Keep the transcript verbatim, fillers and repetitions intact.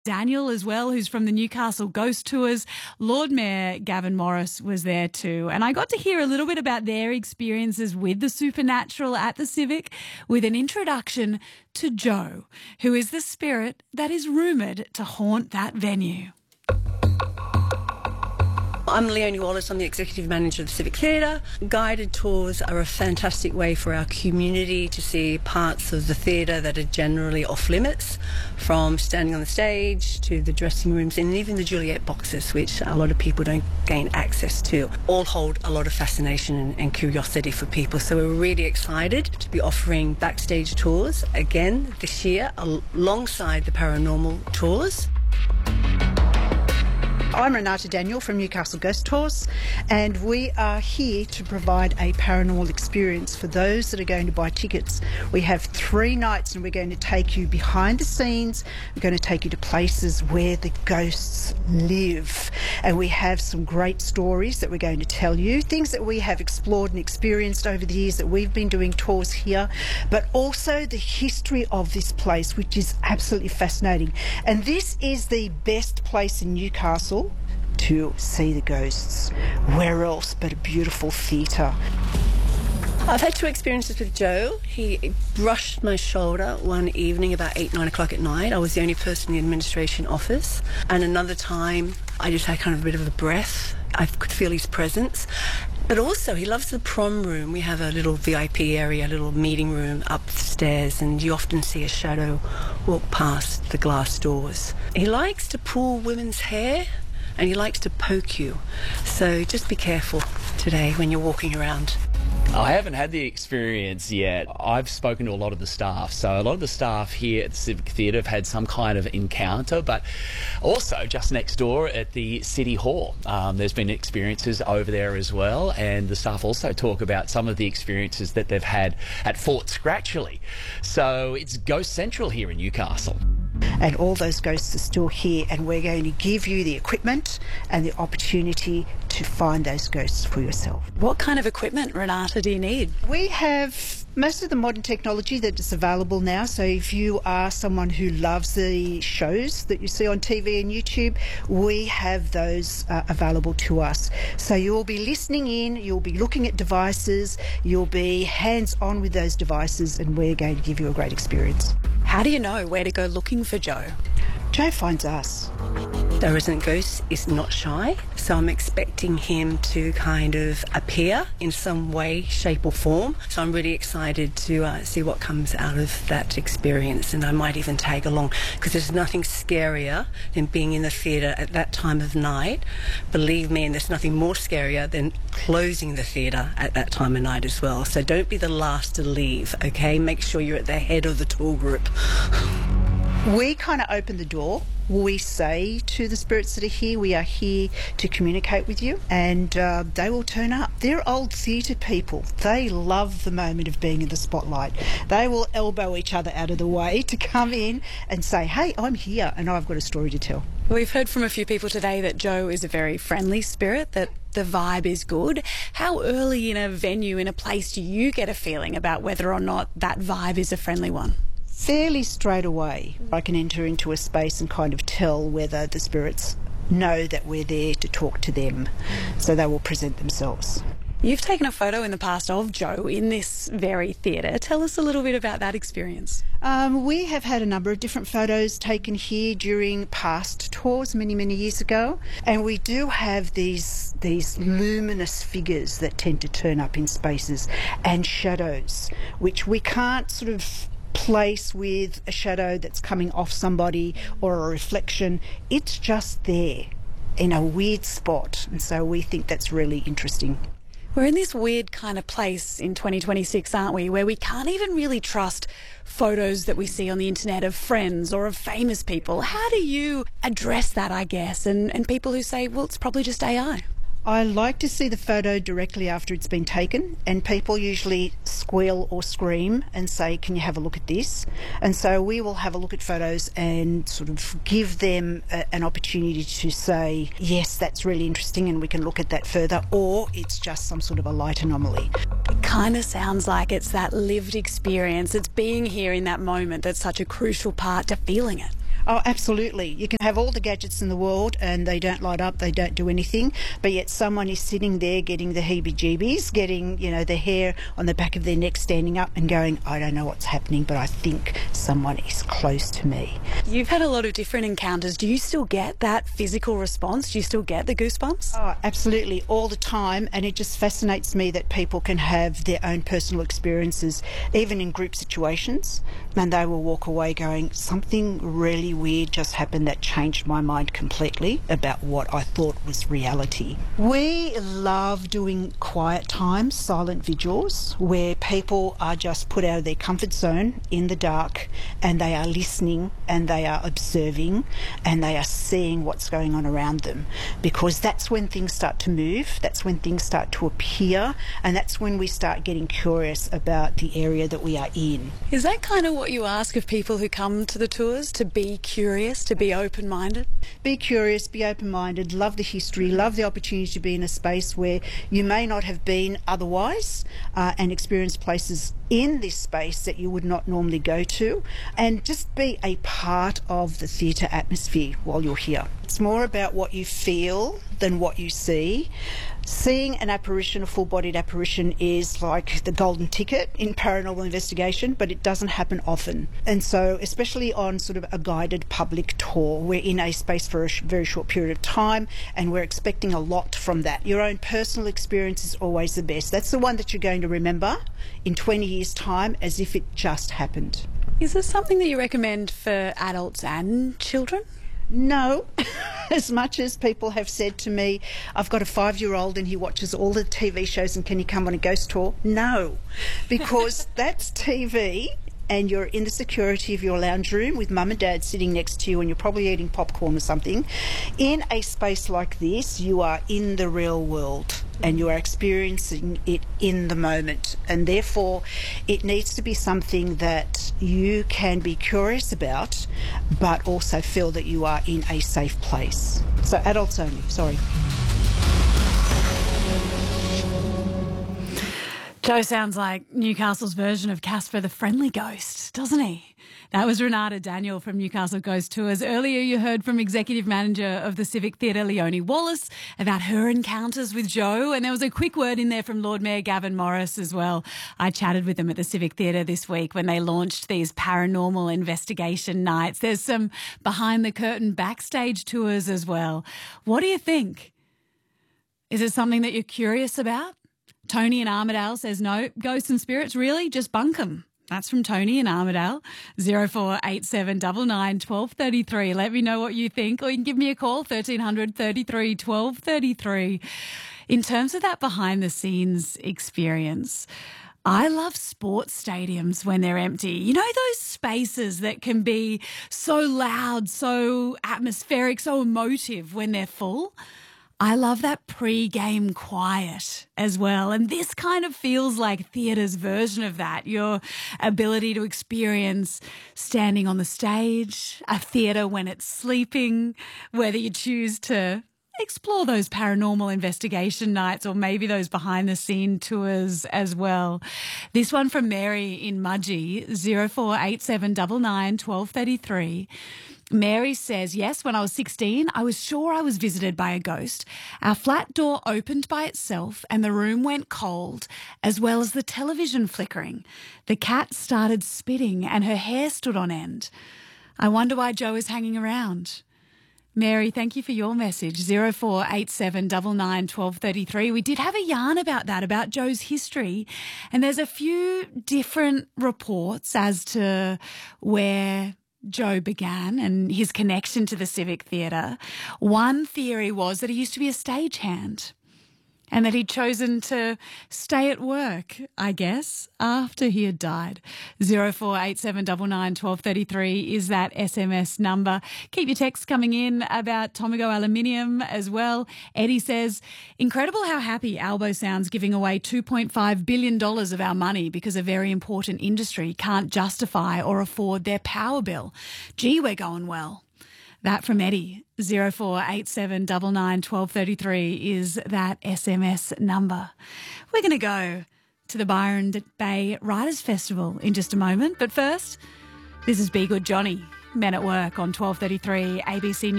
Daniel as well, who's from the Newcastle Ghost Tours. Lord Mayor Gavin Morris was there too. And I got to hear a little bit about their experiences with the supernatural at the Civic with an introduction to Joe, who is the spirit that is rumoured to haunt that venue. I'm Leonie Wallace, I'm the Executive Manager of the Civic Theatre. Guided tours are a fantastic way for our community to see parts of the theatre that are generally off limits, from standing on the stage to the dressing rooms and even the Juliet boxes, which a lot of people don't gain access to. All hold a lot of fascination and, and curiosity for people, so we're really excited to be offering backstage tours again this year alongside the paranormal tours. I'm Renata Daniel from Newcastle Ghost Tours, and we are here to provide a paranormal experience for those that are going to buy tickets. We have three nights and we're going to take you behind the scenes. We're going to take you to places where the ghosts live, and we have some great stories that we're going to tell you, things that we have explored and experienced over the years that we've been doing tours here, but also the history of this place, which is absolutely fascinating. And this is the best place in Newcastle to see the ghosts. Where else but a beautiful theatre? I've had two experiences with Joe. He brushed my shoulder one evening about eight, nine o'clock at night. I was the only person in the administration office. And another time, I just had kind of a bit of a breath. I could feel his presence. But also, he loves the prom room. We have a little V I P area, a little meeting room upstairs, and you often see a shadow walk past the glass doors. He likes to pull women's hair, and he likes to poke you. So just be careful today when you're walking around. I haven't had the experience yet. I've spoken to a lot of the staff. So a lot of the staff here at the Civic Theatre have had some kind of encounter, but also just next door at the City Hall, um, there's been experiences over there as well, and the staff also talk about some of the experiences that they've had at Fort Scratchley. So it's Ghost Central here in Newcastle. And all those ghosts are still here, and we're going to give you the equipment and the opportunity to find those ghosts for yourself. What kind of equipment, Renata, do you need? We have most of the modern technology that is available now, so if you are someone who loves the shows that you see on T V and YouTube, we have those uh, available to us. So you'll be listening in, you'll be looking at devices, you'll be hands-on with those devices, and we're going to give you a great experience. How do you know where to go looking for Joe? Joe finds us. The resident ghost is not shy, so I'm expecting him to kind of appear in some way, shape or form. So I'm really excited to uh, see what comes out of that experience, and I might even tag along, because there's nothing scarier than being in the theatre at that time of night. Believe me, and there's nothing more scarier than closing the theatre at that time of night as well. So don't be the last to leave, okay? Make sure you're at the head of the tour group. We kind of open the door. We say to the spirits that are here, we are here to communicate with you, and uh, they will turn up. They're old theatre people. They love the moment of being in the spotlight. They will elbow each other out of the way to come in and say, hey, I'm here and I've got a story to tell. We've heard from a few people today that Joe is a very friendly spirit, that the vibe is good. How early in a venue, in a place, do you get a feeling about whether or not that vibe is a friendly one? Fairly straight away. I can enter into a space and kind of tell whether the spirits know that we're there to talk to them, so they will present themselves. You've taken a photo in the past of Joe in this very theatre. Tell us a little bit about that experience. Um, we have had a number of different photos taken here during past tours many, many years ago, and we do have these these luminous figures that tend to turn up in spaces, and shadows, which we can't sort of place with a shadow that's coming off somebody or a reflection. It's just there in a weird spot, and so we think that's really interesting. We're in this weird kind of place in twenty twenty-six, aren't we, where we can't even really trust photos that we see on the internet of friends or of famous people. How do you address that, I guess, and, and people who say, well, it's probably just A I? I like to see the photo directly after it's been taken, and people usually squeal or scream and say, can you have a look at this? And so we will have a look at photos and sort of give them a, an opportunity to say, yes, that's really interesting and we can look at that further, or it's just some sort of a light anomaly. It kind of sounds like it's that lived experience, it's being here in that moment that's such a crucial part to feeling it. Oh, absolutely. You can have all the gadgets in the world and they don't light up, they don't do anything, but yet someone is sitting there getting the heebie-jeebies, getting, you know, the hair on the back of their neck standing up and going, I don't know what's happening, but I think someone is close to me. You've had a lot of different encounters. Do you still get that physical response? Do you still get the goosebumps? Oh, absolutely, all the time, and it just fascinates me that people can have their own personal experiences, even in group situations, and they will walk away going, something really weird just happened that changed my mind completely about what I thought was reality. We love doing quiet times, silent vigils, where people are just put out of their comfort zone in the dark and they are listening and they are observing and they are seeing what's going on around them, because that's when things start to move, that's when things start to appear, and that's when we start getting curious about the area that we are in. Is that kind of what you ask of people who come to the tours, to be curious, to be open-minded? Be curious, be open-minded, love the history, love the opportunity to be in a space where you may not have been otherwise, uh, and experience places in this space that you would not normally go to, and just be a part of the theatre atmosphere while you're here. It's more about what you feel than what you see. Seeing an apparition, a full-bodied apparition, is like the golden ticket in paranormal investigation, but it doesn't happen often. And so, especially on sort of a guided public tour, we're in a space for a sh- very short period of time, and we're expecting a lot from that. Your own personal experience is always the best. That's the one that you're going to remember in twenty years' time as if it just happened. Is this something that you recommend for adults and children? No, as much as people have said to me, I've got a five-year-old and he watches all the T V shows and can he come on a ghost tour? No, because that's T V and you're in the security of your lounge room with mum and dad sitting next to you and you're probably eating popcorn or something. In a space like this, you are in the real world and you are experiencing it in the moment, and therefore it needs to be something that you can be curious about but also feel that you are in a safe place. So adults only, sorry. Joe sounds like Newcastle's version of Casper the Friendly Ghost, doesn't he? That was Renata Daniel from Newcastle Ghost Tours. Earlier you heard from Executive Manager of the Civic Theatre, Leonie Wallace, about her encounters with Joe. And there was a quick word in there from Lord Mayor Gavin Morris as well. I chatted with him at the Civic Theatre this week when they launched these paranormal investigation nights. There's some behind-the-curtain backstage tours as well. What do you think? Is it something that you're curious about? Tony in Armidale says no. Ghosts and spirits, really? Just bunk 'em. That's from Tony in Armidale. zero four eight seven nine nine one two three three. Let me know what you think, or you can give me a call, thirteen hundred thirty-three twelve thirty-three. In terms of that behind-the-scenes experience, I love sports stadiums when they're empty. You know, those spaces that can be so loud, so atmospheric, so emotive when they're full? I love that pre-game quiet as well. And this kind of feels like theatre's version of that. Your ability to experience standing on the stage, a theatre when it's sleeping, whether you choose to explore those paranormal investigation nights or maybe those behind-the-scene tours as well. This one from Mary in Mudgee, zero four eight seven nine nine one two three three. Mary says, yes, when I was sixteen, I was sure I was visited by a ghost. Our flat door opened by itself and the room went cold, as well as the television flickering. The cat started spitting and her hair stood on end. I wonder why Joe is hanging around. Mary, thank you for your message, zero four eight seven nine nine one two three three. We did have a yarn about that, about Joe's history, and there's a few different reports as to where Joe began and his connection to the Civic Theatre. One theory was that he used to be a stagehand and that he'd chosen to stay at work, I guess, after he had died. zero four eight seven nine nine one two three three is that S M S number. Keep your texts coming in about Tomago Aluminium as well. Eddie says, incredible how happy Albo sounds giving away two point five billion dollars of our money because a very important industry can't justify or afford their power bill. Gee, we're going well. That from Eddie, zero four eight seven nine nine one two three three is that S M S number. We're going to go to the Byron Bay Writers Festival in just a moment. But first, this is Be Good Johnny Men at Work on twelve thirty-three A B C News.